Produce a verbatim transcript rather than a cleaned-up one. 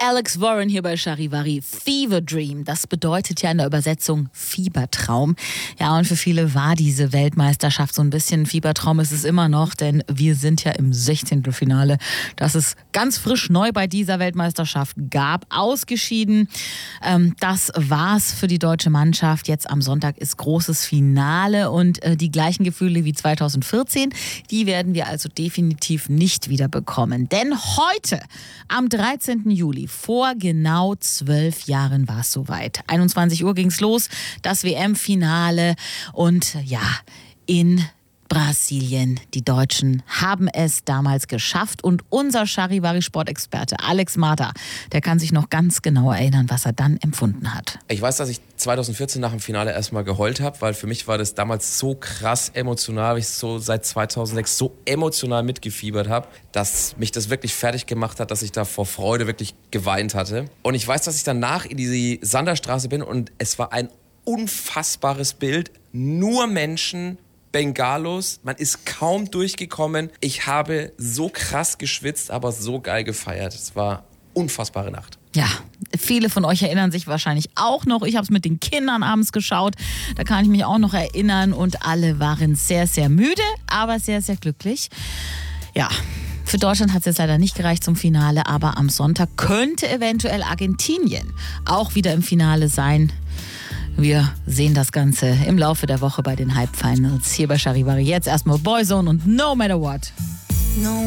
Alex Warren hier bei Charivari. Fever Dream, das bedeutet ja in der Übersetzung Fiebertraum. Ja, und für viele war diese Weltmeisterschaft so ein bisschen Fiebertraum. Ist es immer noch, denn wir sind ja im Sechzehntelfinale, das es ganz frisch neu bei dieser Weltmeisterschaft gab. Ausgeschieden, ähm, das war's für die deutsche Mannschaft. Jetzt am Sonntag ist großes Finale und äh, die gleichen Gefühle wie zweitausendvierzehn, die werden wir also definitiv nicht wieder bekommen. Denn heute, am dreizehnten Juli, vor genau zwölf Jahren war es soweit. einundzwanzig Uhr ging's los, das W M-Finale und ja, in Brasilien. Die Deutschen haben es damals geschafft und unser Charivari-Sportexperte Alex Marder, der kann sich noch ganz genau erinnern, was er dann empfunden hat. Ich weiß, dass ich zweitausendvierzehn nach dem Finale erstmal geheult habe, weil für mich war das damals so krass emotional, weil ich so seit zweitausendsechs so emotional mitgefiebert habe, dass mich das wirklich fertig gemacht hat, dass ich da vor Freude wirklich geweint hatte. Und ich weiß, dass ich danach in die Sanderstraße bin und es war ein unfassbares Bild, nur Menschen, Bengalos, man ist kaum durchgekommen. Ich habe so krass geschwitzt, aber so geil gefeiert. Es war eine unfassbare Nacht. Ja, viele von euch erinnern sich wahrscheinlich auch noch. Ich habe es mit den Kindern abends geschaut. Da kann ich mich auch noch erinnern. Und alle waren sehr, sehr müde, aber sehr, sehr glücklich. Ja, für Deutschland hat es jetzt leider nicht gereicht zum Finale. Aber am Sonntag könnte eventuell Argentinien auch wieder im Finale sein. Wir sehen das Ganze im Laufe der Woche bei den Halbfinals hier bei Charivari. Jetzt erstmal Boyzone und No Matter What. No